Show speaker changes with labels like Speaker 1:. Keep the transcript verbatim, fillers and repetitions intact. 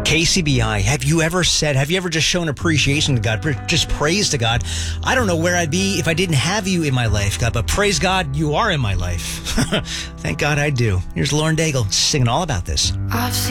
Speaker 1: K C B I, have you ever said, have you ever just shown appreciation to God, just praise to God? I don't know where I'd be if I didn't have you in my life, God, but praise God, you are in my life. Thank God I do. Here's Lauren Daigle singing all about this.
Speaker 2: I've seen